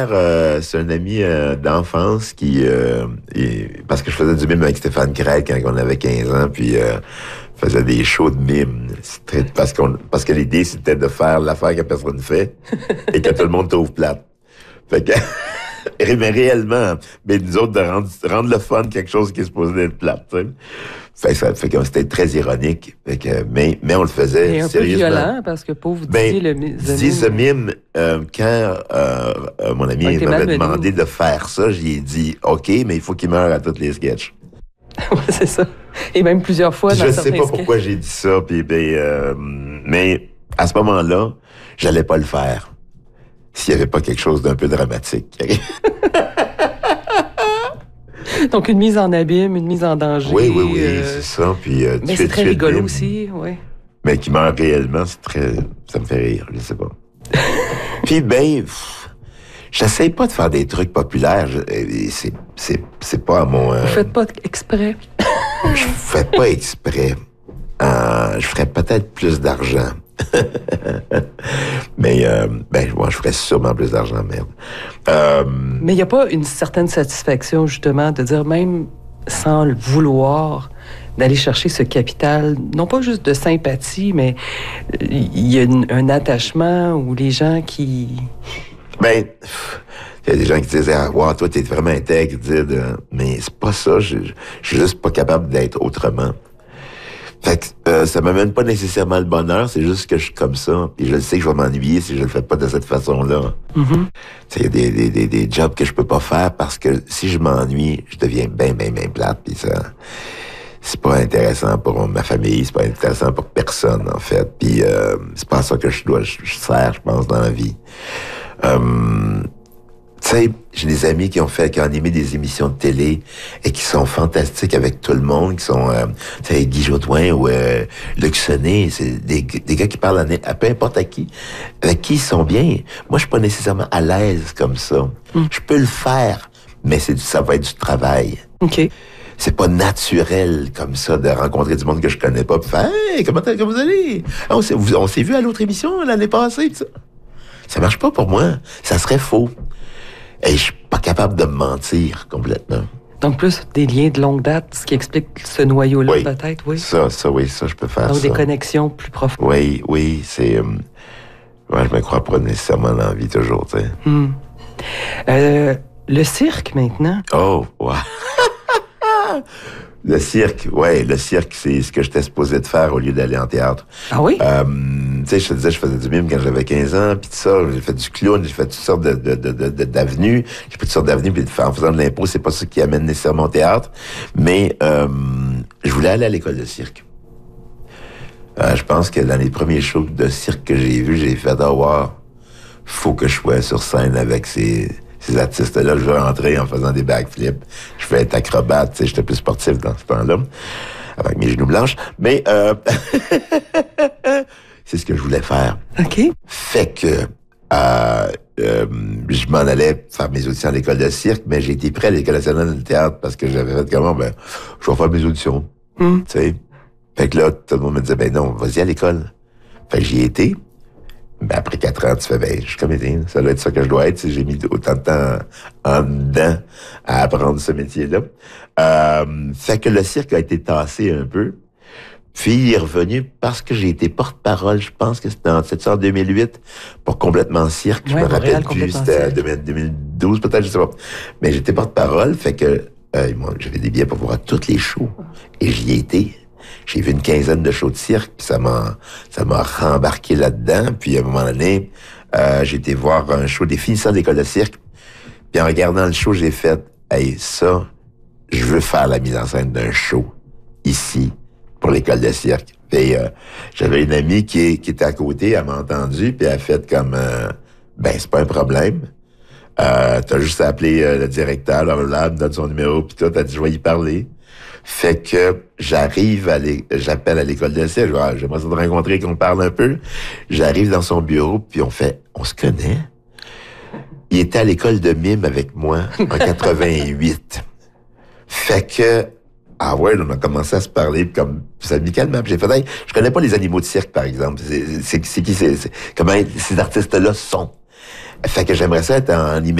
c'est un ami d'enfance qui... parce que je faisais du mime avec Stéphane Craig quand on avait 15 ans, puis faisait des shows de mime. Parce que l'idée, c'était de faire l'affaire que personne fait et que tout le monde trouve plate. Fait que... mais réellement, mais nous autres, de rendre le fun quelque chose qui est supposé être plate, tu sais. Fait que c'était très ironique. Fait que, mais on le faisait et un sérieusement. peu violent, parce que pauvre Didier Didier The Mime, quand mon ami m'avait demandé de faire ça, j'y ai dit « OK, mais il faut qu'il meure à tous les sketchs. » Oui, c'est ça. Et même plusieurs fois dans certains sketchs. Je sais pas pourquoi j'ai dit ça, mais à ce moment-là, j'allais pas le faire s'il y avait pas quelque chose d'un peu dramatique. Donc, une mise en abîme, une mise en danger. Oui, c'est ça. Puis, mais c'est très rigolo aussi, oui. Mais qui meurt réellement, ça me fait rire, je sais pas. Puis, j'essaie pas de faire des trucs populaires. C'est pas à mon... Vous faites pas exprès. Je fais pas exprès. Je ferais peut-être plus d'argent. Mais, moi, je ferais sûrement plus d'argent, merde. Mais il n'y a pas une certaine satisfaction, justement, de dire, même sans le vouloir, d'aller chercher ce capital, non pas juste de sympathie, mais il y a un attachement où les gens qui... il y a des gens qui disent « Ah, wow, toi, t'es vraiment intègre. » Mais c'est pas ça. Je suis juste pas capable d'être autrement. Fait que ça m'amène pas nécessairement le bonheur, c'est juste que je suis comme ça. Et je sais que je vais m'ennuyer si je le fais pas de cette façon-là. Mm-hmm. Il y a des jobs que je peux pas faire parce que si je m'ennuie, je deviens bien plate. Puis ça, c'est pas intéressant pour ma famille, c'est pas intéressant pour personne, en fait. Puis c'est pas ça que je sers, je pense, dans la vie. Tu sais, j'ai des amis qui ont animé des émissions de télé et qui sont fantastiques avec tout le monde, qui sont, tu sais, Guy Jodoin ou Luc Sonnet, c'est des gars qui parlent à peu importe à qui, avec qui ils sont bien. Moi, je suis pas nécessairement à l'aise comme ça. Je peux le faire, mais ça va être du travail. OK. C'est pas naturel comme ça de rencontrer du monde que je connais pas, puis faire « Hey, comment vous allez? On s'est vu à l'autre émission l'année passée. » Ça marche pas pour moi. Ça serait faux. Et je suis pas capable de me mentir complètement. Donc, plus des liens de longue date, ce qui explique ce noyau-là, peut-être, oui. Ça, je peux faire. Donc, ça. Des connexions plus profondes. Oui, c'est... je me crois pas nécessairement dans la vie toujours, tu sais. Le cirque, maintenant. Oh, ouais. Le cirque, c'est ce que j'étais supposé de faire au lieu d'aller en théâtre. Ah oui? Tu sais, je te disais, je faisais du mime quand j'avais 15 ans, puis tout ça, j'ai fait du clown, j'ai fait toutes sortes d'avenues, j'ai fait toutes sortes d'avenues, puis en faisant de l'impro, c'est pas ça qui amène nécessairement au théâtre, mais je voulais aller à l'école de cirque. Je pense que dans les premiers shows de cirque que j'ai vus, j'ai fait « Oh wow, faut que je sois sur scène avec ces artistes-là, je veux rentrer en faisant des backflips, je veux être acrobate, tu sais, j'étais plus sportif dans ce temps-là, avec mes genoux blanches, mais c'est ce que je voulais faire. OK. Fait que je m'en allais faire mes auditions à l'école de cirque, mais j'ai été prêt à l'École nationale de théâtre parce que j'avais fait comment, je vais faire mes auditions, tu sais. Fait que là, tout le monde me disait, non, vas-y à l'école. Fait que j'y ai été. Ben, après 4 ans, tu fais, je suis comédien, ça doit être ça que je dois être. J'ai mis autant de temps en dedans à apprendre ce métier-là. Fait que le cirque a été tassé un peu. Puis il est revenu parce que j'ai été porte-parole, je pense que c'était en 2008, pour Complètement Cirque. Je me rappelle plus, c'était 2012 peut-être, je sais pas. Mais j'étais porte-parole, fait que j'avais des billets pour voir tous les shows. Et j'y ai été. J'ai vu une quinzaine de shows de cirque, puis ça m'a rembarqué là-dedans. Puis à un moment donné, j'ai été voir un show des finissants de l'école de cirque. Puis en regardant le show, j'ai fait, hey, ça, je veux faire la mise en scène d'un show ici pour l'école de cirque. Puis j'avais une amie qui était à côté, elle m'a entendu, puis elle a fait comme, c'est pas un problème. T'as juste à appeler le directeur, là, elle me donne son numéro, puis toi, t'as dit, je vais y parler. Fait que j'appelle à l'école de cirque, j'aimerais ça te rencontrer, qu'on parle un peu. J'arrive dans son bureau, puis on se connaît. Il était à l'école de mime avec moi en 88. Fait que, on a commencé à se parler, comme, ça me dit calmement. Puis j'ai fait, hey, je connais pas les animaux de cirque, par exemple. Comment ces artistes-là sont. Fait que j'aimerais ça être en